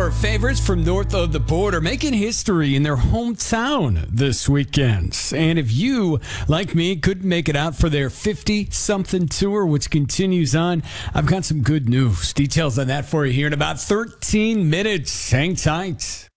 our favorites from north of the border making history in their hometown this weekend. And if you, like me, couldn't make it out for their 50-something tour, which continues on, I've got some good news. Details on that for you here in about 13 minutes. Hang tight.